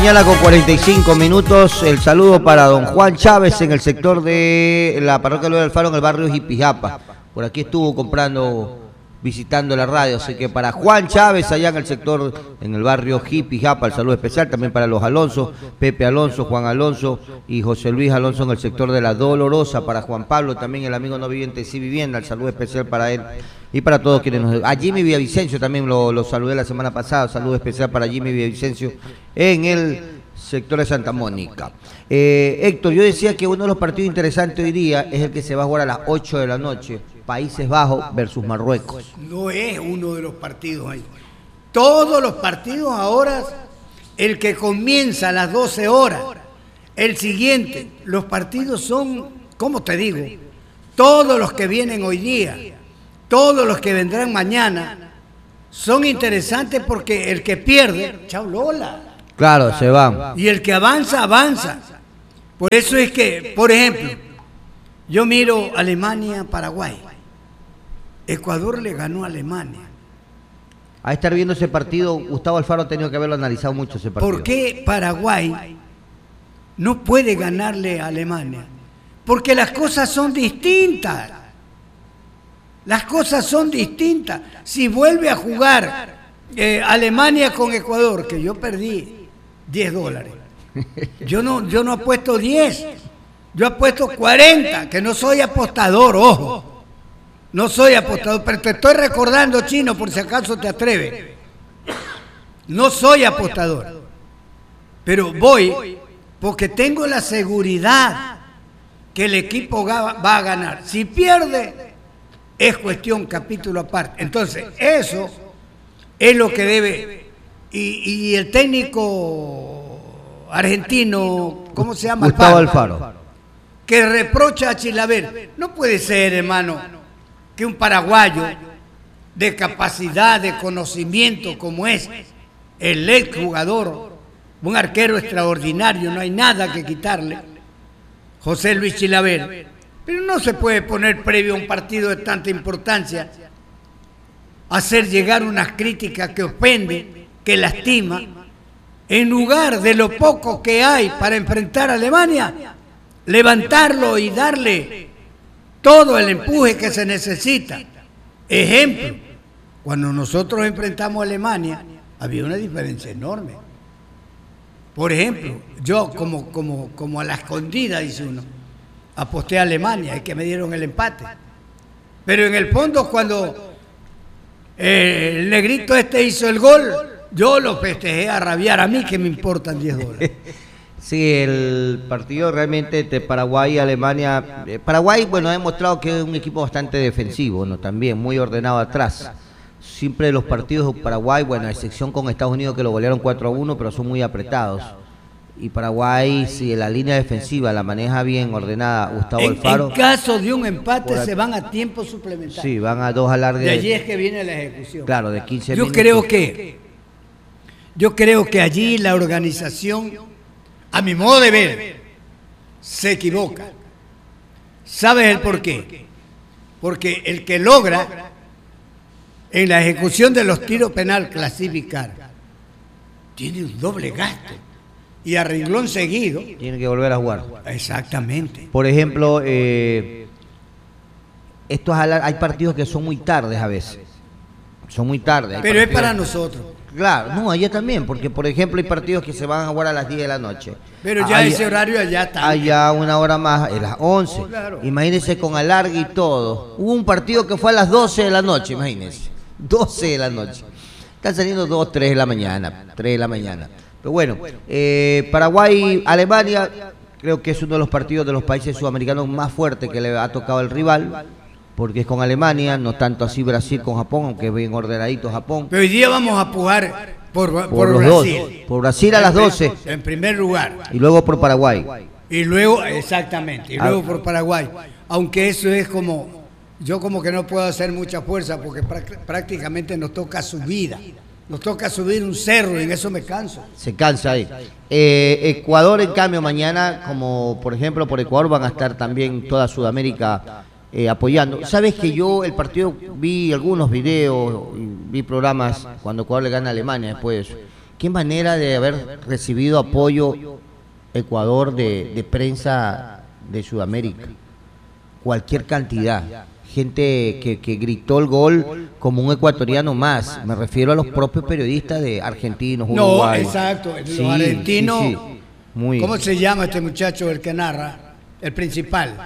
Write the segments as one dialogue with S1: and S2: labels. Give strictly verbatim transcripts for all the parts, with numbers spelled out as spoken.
S1: mañana con cuarenta y cinco minutos. El saludo para don Juan Chávez en el sector de la parroquia Luis Alfaro en el barrio Jipijapa. Por aquí estuvo comprando, visitando la radio, así que para Juan Chávez allá en el sector, en el barrio Jipijapa, el saludo especial también para los Alonso, Pepe Alonso, Juan Alonso y José Luis Alonso en el sector de la Dolorosa, para Juan Pablo también, el amigo no viviente de Sí Vivienda, el saludo especial para él y para todos quienes nos... A Jimmy Villavicencio también lo, lo saludé la semana pasada, saludo especial para Jimmy Villavicencio en el sector de Santa Mónica. Eh, Héctor, yo decía que uno de los partidos interesantes hoy día es el que se va a jugar a las ocho de la noche, Países Bajos versus Marruecos.
S2: No es uno de los partidos ahí. Todos los partidos ahora, el que comienza a las doce horas, el siguiente, los partidos son, ¿cómo te digo? Todos los que vienen hoy día, todos los que vendrán mañana, son interesantes porque el que pierde, chao Lola.
S1: Claro, se van.
S2: Y el que avanza, avanza. Por eso es que, por ejemplo, yo miro Alemania, Paraguay. Ecuador le ganó a Alemania.
S1: A estar viendo ese partido, Gustavo Alfaro ha tenido que haberlo analizado mucho ese partido.
S2: ¿Por qué Paraguay no puede ganarle a Alemania? Porque las cosas son distintas. Las cosas son distintas. Si vuelve a jugar eh, Alemania con Ecuador, que yo perdí diez dólares. Yo no, yo no apuesto diez. Yo apuesto cuarenta, que no soy apostador, ojo. No soy apostador, pero te estoy recordando, Chino, por si acaso te atreves. No soy apostador, pero voy porque tengo la seguridad que el equipo va a ganar. Si pierde, es cuestión capítulo aparte. Entonces, eso es lo que debe. Y, y el técnico argentino, ¿cómo se llama?
S1: Gustavo Alfaro.
S2: Que reprocha a Chilaver. No puede ser, hermano, que un paraguayo de capacidad, de conocimiento como es el ex jugador, un arquero extraordinario, no hay nada que quitarle, José Luis Chilaver, pero no se puede poner previo a un partido de tanta importancia, hacer llegar unas críticas que ofenden, que lastima, en lugar de lo poco que hay para enfrentar a Alemania, levantarlo y darle todo el empuje que se necesita. Ejemplo, cuando nosotros enfrentamos a Alemania, había una diferencia enorme. Por ejemplo, yo como, como, como a la escondida, dice uno, aposté a Alemania y que me dieron el empate. Pero en el fondo, cuando eh, el negrito este hizo el gol, yo lo festejé a rabiar. A mí que me importan diez dólares.
S1: Sí, el partido realmente de Paraguay y Alemania. Eh, Paraguay, bueno, ha demostrado que es un equipo bastante defensivo, ¿no? También muy ordenado atrás. Siempre los partidos de Paraguay, bueno, a excepción con Estados Unidos que lo golearon cuatro a uno, pero son muy apretados. Y Paraguay, si la línea defensiva la maneja bien, ordenada, Gustavo
S2: en,
S1: Alfaro.
S2: En caso de un empate, se van a tiempo suplementario.
S1: Sí, van a dos alargues.
S2: De allí es que viene la ejecución.
S1: Claro, de quince
S2: yo
S1: minutos.
S2: Creo que, yo creo que allí la organización, a mi modo de ver, se equivoca. ¿Sabes el por qué? Porque el que logra en la ejecución de los tiros penal clasificar tiene un doble gasto y a renglón seguido
S1: tiene que volver a jugar.
S2: Exactamente.
S1: Por ejemplo, eh, estos hay partidos que son muy tardes a veces. Son muy tardes.
S2: Pero
S1: partidos...
S2: es para nosotros.
S1: Claro, no, allá también, porque por ejemplo hay partidos que se van a jugar a las diez de la noche.
S2: Pero ya
S1: allá,
S2: ese horario allá está.
S1: Allá una hora más, a las once.
S2: Oh, claro.
S1: Imagínense con alargue y todo. Hubo un partido que fue a las doce de la noche, imagínense. doce de la noche. Están saliendo dos, tres de la mañana. tres de la mañana. Pero bueno, eh, Paraguay, Alemania, creo que es uno de los partidos de los países sudamericanos más fuertes que le ha tocado el rival. Porque es con Alemania, no tanto así Brasil con Japón, aunque es bien ordenadito Japón.
S2: Pero hoy día vamos a pujar por, por,
S1: por los
S2: Brasil.
S1: Dos, por Brasil a las doce.
S2: En primer lugar.
S1: Y luego por Paraguay.
S2: Y luego, exactamente, y luego por Paraguay. Aunque eso es como, yo como que no puedo hacer mucha fuerza porque prácticamente nos toca subida. Nos toca subir un cerro y en eso me canso.
S1: Se cansa ahí. Eh, Ecuador, en cambio, mañana, como por ejemplo por Ecuador, van a estar también toda Sudamérica Eh, apoyando. Sabes que yo el partido vi algunos videos, vi programas cuando Ecuador le gana a Alemania después de eso. qué manera de haber recibido apoyo Ecuador de, de prensa de Sudamérica. Cualquier cantidad. Gente que, que gritó el gol como un ecuatoriano más. Me refiero a los propios periodistas de argentinos, uruguayos.
S2: No, exacto. Los
S1: sí,
S2: argentinos.
S1: Sí, sí. Muy.
S2: ¿Cómo se llama este muchacho el que narra? El principal.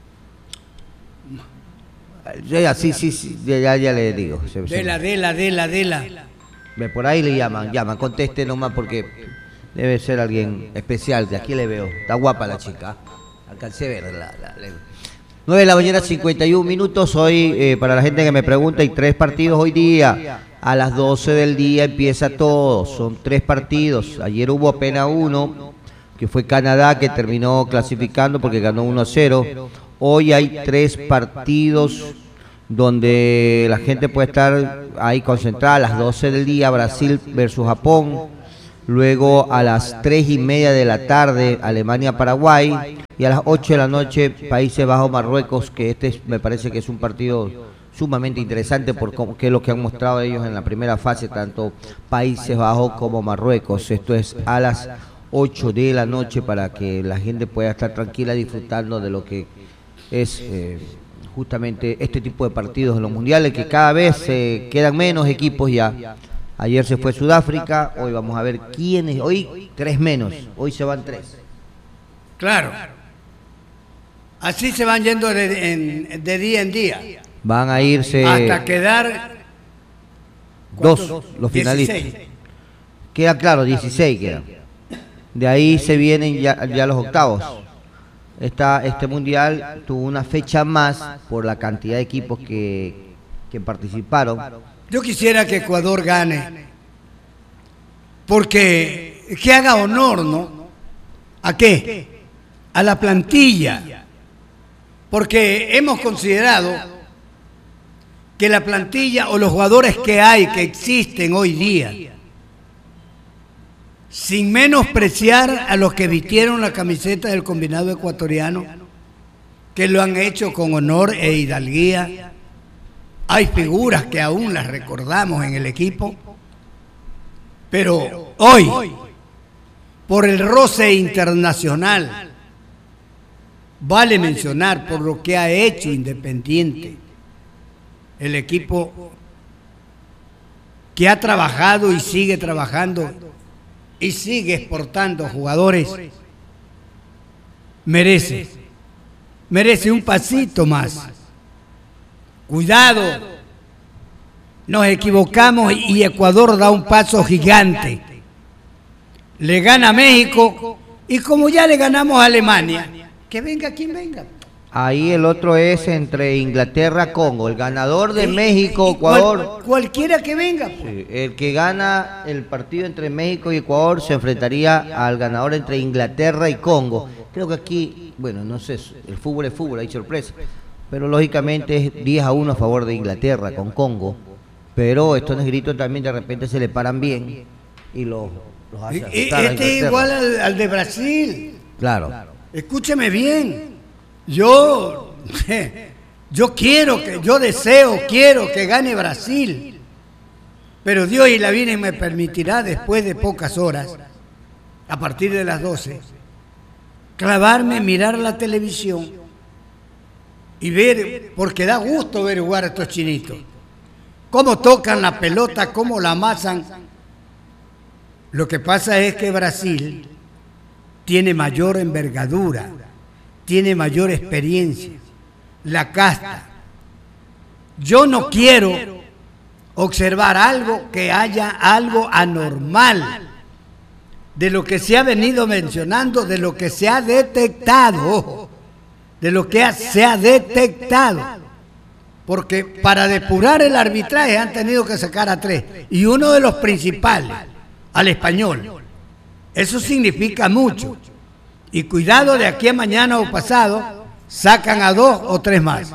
S1: Ya, sí, sí, sí, ya, ya le digo.
S2: Dela, dela, dela, dela.
S1: Por ahí le llaman, llaman, conteste nomás porque debe ser alguien especial, de aquí le veo. Está guapa la chica. Alcancé a verla. La, la, nueve de la mañana, cincuenta y un minutos. Hoy, eh, para la gente que me pregunta, hay tres partidos hoy día. A las doce del día empieza todo. Son tres partidos. Ayer hubo apenas uno, que fue Canadá, que terminó clasificando porque ganó uno a cero. Hoy hay tres partidos donde la gente puede estar ahí concentrada. A las doce del día, Brasil versus Japón. Luego a las tres y media de la tarde, Alemania-Paraguay. Y a las ocho de la noche, Países Bajos-Marruecos, que este me parece que es un partido sumamente interesante por cómo, que es lo que han mostrado ellos en la primera fase, tanto Países Bajos como Marruecos. Esto es a las ocho de la noche para que la gente pueda estar tranquila disfrutando de lo que es eh, justamente este tipo de partidos en los mundiales, que cada vez eh, quedan menos equipos ya. Ayer se fue Sudáfrica, hoy vamos a ver quiénes, hoy tres menos, hoy se van tres.
S2: Claro. Así se van yendo de, en, de día en día.
S1: Van a irse
S2: hasta quedar
S1: dos, los finalistas. dieciséis. Queda claro, dieciséis quedan. De ahí se vienen ya, ya los octavos. Esta, este mundial tuvo una fecha más por la cantidad de equipos que, que participaron.
S2: Yo quisiera que Ecuador gane, porque que haga honor, ¿no? ¿A qué? A la plantilla, porque hemos considerado que la plantilla o los jugadores que hay, que existen hoy día, sin menospreciar a los que vistieron la camiseta del combinado ecuatoriano, que lo han hecho con honor e hidalguía. Hay figuras que aún las recordamos en el equipo, pero hoy, por el roce internacional, vale mencionar por lo que ha hecho Independiente, el equipo que ha trabajado y sigue trabajando y sigue exportando jugadores, merece, merece un pasito más. Cuidado, nos equivocamos y Ecuador da un paso gigante. Le gana a México y como ya le ganamos a Alemania, que venga quien venga.
S1: Ahí el otro es entre Inglaterra-Congo, el ganador de
S2: y,
S1: México-Ecuador.
S2: Cual, cualquiera que venga.
S1: Sí, el que gana el partido entre México y Ecuador se enfrentaría al ganador entre Inglaterra y Congo. Creo que aquí, bueno, no sé, el fútbol es fútbol, hay sorpresa. Pero lógicamente es diez a uno a favor de Inglaterra con Congo. Pero estos negritos también de repente se le paran bien y los, los hacen.
S2: Este es igual al, al de Brasil.
S1: Claro.
S2: Escúcheme bien. Yo, yo quiero, que, yo deseo, quiero que gane Brasil. Pero Dios y la Virgen me permitirá después de pocas horas, a partir de las doce, clavarme, mirar la televisión y ver, porque da gusto ver jugar a estos chinitos, cómo tocan la pelota, cómo la amasan. Lo que pasa es que Brasil tiene mayor envergadura, tiene mayor experiencia, la casta. Yo no quiero observar algo que haya algo anormal de lo que se ha venido mencionando, de lo que se ha detectado, de lo que ha, se ha detectado, porque para depurar el arbitraje han tenido que sacar a tres, y uno de los principales, al Español. Eso significa mucho, y cuidado, de aquí a mañana o pasado, sacan a dos o tres más.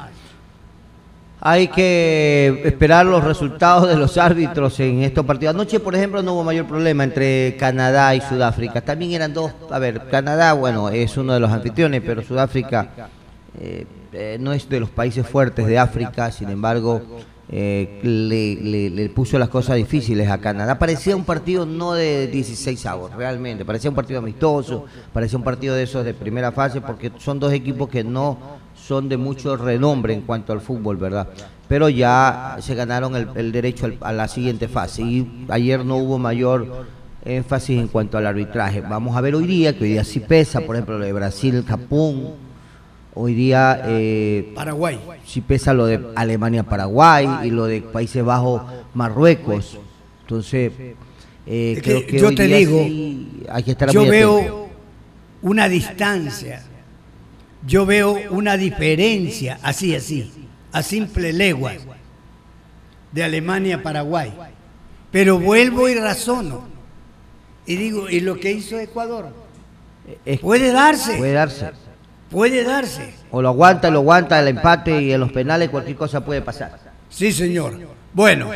S1: Hay que esperar los resultados de los árbitros en estos partidos. Anoche, por ejemplo, no hubo mayor problema entre Canadá y Sudáfrica. También eran dos. A ver, Canadá, bueno, es uno de los anfitriones, pero Sudáfrica eh, eh, no es de los países fuertes de África. Sin embargo, eh, le, le, le puso las cosas difíciles a Canadá. Parecía un partido no de dieciséis avos, realmente, parecía un partido amistoso, parecía un partido de esos de primera fase, porque son dos equipos que no son de mucho renombre en cuanto al fútbol, ¿verdad? Pero ya se ganaron el, el derecho al, a la siguiente fase, y ayer no hubo mayor énfasis en cuanto al arbitraje. Vamos a ver hoy día, que hoy día sí pesa, por ejemplo, lo de Brasil, Japón. Hoy día eh,
S2: Paraguay.
S1: Sí pesa lo de Alemania-Paraguay y lo de Países Bajos, Marruecos. Entonces, eh,
S2: es
S1: creo
S2: que
S1: que
S2: yo
S1: hoy
S2: te
S1: día
S2: digo,
S1: sí hay que estar
S2: yo
S1: muy
S2: veo
S1: atento.
S2: una distancia, yo veo una diferencia, así, así, a simple leguas, de Alemania a Paraguay. Pero vuelvo y razono, y digo, ¿y lo que hizo Ecuador?
S1: Es,
S2: puede darse.
S1: Puede darse.
S2: Puede darse.
S1: O lo aguanta, lo aguanta el empate, y en los penales cualquier cosa puede pasar.
S2: Sí, señor. Bueno,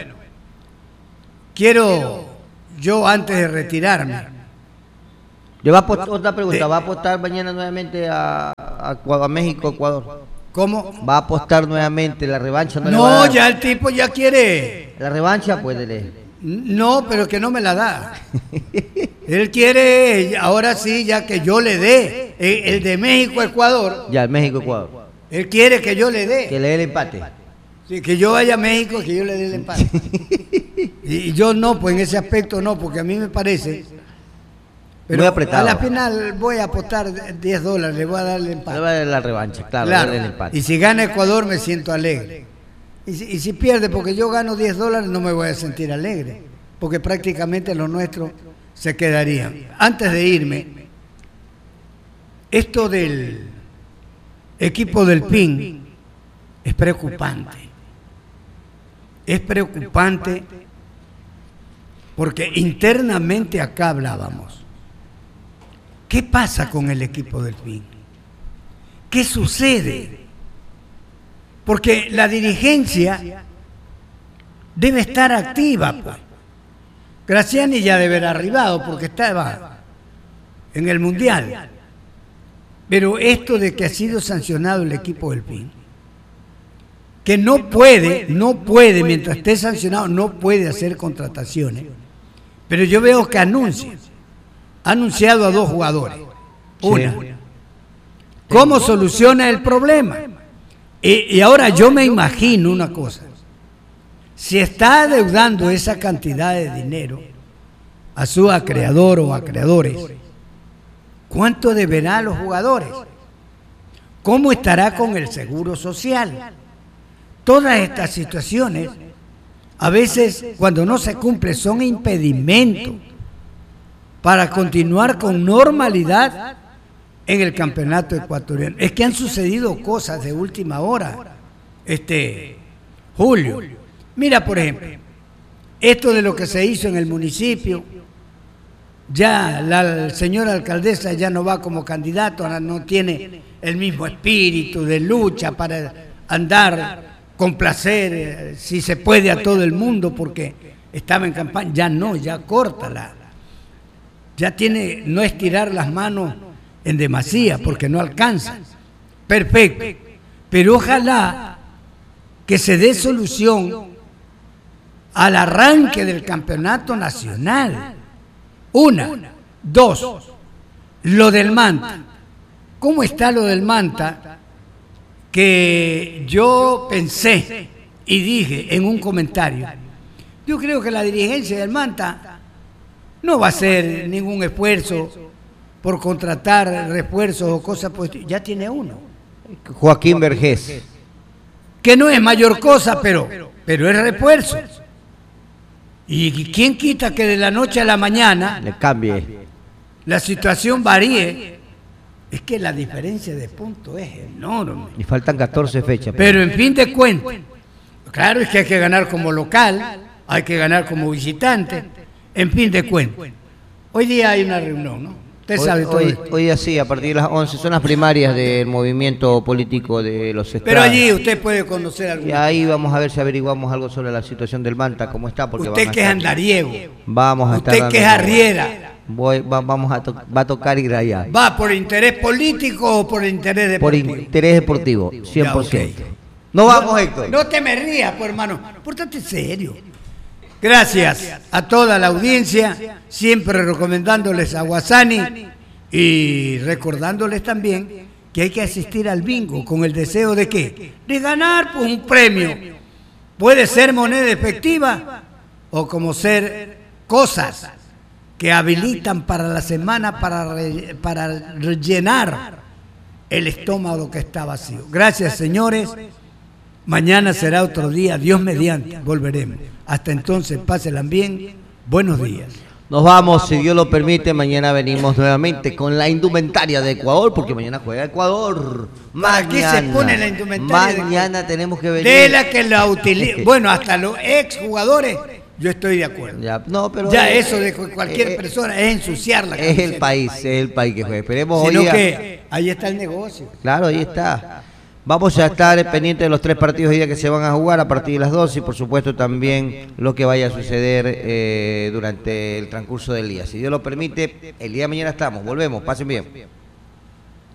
S2: quiero yo antes de retirarme.
S1: Le va a apostar, otra pregunta, ¿va a apostar mañana nuevamente a, a, a México, Ecuador?
S2: ¿Cómo?
S1: ¿Va a apostar nuevamente la revancha? No,
S2: no
S1: le va a dar.
S2: Ya el tipo ya quiere.
S1: La revancha, pues, dele.
S2: No, pero que no me la da. Él quiere, ahora sí, ya que yo le dé el, el de México-Ecuador.
S1: Ya, el México-Ecuador.
S2: Él quiere que yo le dé.
S1: Que le dé el empate.
S2: Sí, que yo vaya a México, que yo le dé el empate. Y yo no, pues en ese aspecto no, porque a mí me parece. Pero
S1: muy apretado.
S2: A la final voy a apostar diez dólares, le voy a dar el empate.
S1: Le va a dar la revancha, claro,
S2: claro.
S1: el empate.
S2: Y si gana Ecuador me siento alegre. Y si, y si pierde porque yo gano diez dólares no me voy a sentir alegre, porque prácticamente los nuestros se quedarían. Antes de irme, esto del equipo del P I N es preocupante. Es preocupante porque internamente acá hablábamos. ¿Qué pasa con el equipo del P I N? ¿Qué sucede? Porque la dirigencia debe estar activa, pues. Graciani ya debe haber arribado porque estaba en el Mundial. Pero esto de que ha sido sancionado el equipo del P I N, que no puede, no puede, mientras esté sancionado, no puede hacer contrataciones. Pero yo veo que anuncia, ha anunciado a dos jugadores. Una, ¿cómo soluciona el problema? Y, y ahora yo me imagino una cosa. Si está adeudando esa cantidad de dinero a su acreedor o acreedores, ¿cuánto deberá a los jugadores? ¿Cómo estará con el seguro social? Todas estas situaciones, a veces cuando no se cumple, son impedimentos para continuar con normalidad en el campeonato ecuatoriano. Es que han sucedido cosas de última hora, este Julio. Mira, por ejemplo, esto de lo que se hizo en el municipio, ya la señora alcaldesa ya no va como candidato, no tiene el mismo espíritu de lucha para andar, complacer, si se puede, a todo el mundo, porque estaba en campaña. Ya no, ya córtala. Ya tiene, no estirar las manos en demasía, porque no alcanza. Perfecto. Pero ojalá que se dé solución al arranque del campeonato nacional. Una. Dos. Lo del Manta. ¿Cómo está lo del Manta? Que yo pensé y dije en un comentario, yo creo que la dirigencia del Manta no va a hacer ningún esfuerzo por contratar refuerzos o cosas, pues ya tiene uno.
S1: Joaquín Vergés.
S2: Que no es mayor cosa, pero, pero es refuerzo. ¿Y quién quita que de la noche a la mañana
S1: le cambie?
S2: La situación varíe. Es que la diferencia de puntos es enorme.
S1: Y faltan catorce fechas.
S2: Pero, pero en fin de cuentas, claro, es que hay que ganar como local, hay que ganar como visitante, en fin de cuentas. Hoy día hay una reunión, ¿no? Usted
S1: hoy,
S2: sabe todo
S1: hoy,
S2: esto.
S1: Hoy día sí, a partir de las once, son las primarias del movimiento político de los estados.
S2: Pero allí usted puede conocer algo.
S1: Y ahí vamos a ver si averiguamos algo sobre la situación del Manta, cómo está. Porque
S2: usted que es andariego.
S1: Vamos a
S2: usted
S1: estar
S2: que es arriera.
S1: Voy, va, vamos a to va a tocar ir allá.
S2: ¿Va por interés político o por interés deportivo?
S1: Por interés deportivo, cien por ciento.
S2: Ya, okay.
S1: No vamos, Héctor.
S2: No te me rías, pues, hermano. Pórtate serio. Gracias a toda la audiencia, siempre recomendándoles a Guasani y recordándoles también que hay que asistir al bingo con el deseo de ¿qué? De ganar pues, un premio. Puede ser moneda efectiva o como ser cosas que habilitan para la semana para, re, para rellenar el estómago que está vacío. Gracias, señores. Mañana será otro día, Dios mediante, volveremos. Hasta entonces, pásenla bien. Buenos días.
S1: Nos vamos, si Dios lo permite, mañana venimos nuevamente con la indumentaria de Ecuador, porque mañana juega Ecuador. Mañana.
S2: ¿Para qué se pone la indumentaria?
S1: Mañana tenemos que venir.
S2: De la que la utiliza. Bueno, hasta los exjugadores, yo estoy de acuerdo.
S1: Ya, no, pero
S2: ya
S1: eh,
S2: eso de cualquier eh, persona es ensuciar la
S1: camiseta. Es el país, es el país que juega. Esperemos
S2: Sino
S1: hoy día.
S2: que ahí está el negocio.
S1: Claro, ahí está. Vamos a estar pendientes de los tres partidos de día que se van a jugar a partir de las doce y por supuesto también lo que vaya a suceder eh, durante el transcurso del día. Si Dios lo permite, el día de mañana estamos. Volvemos, pasen bien.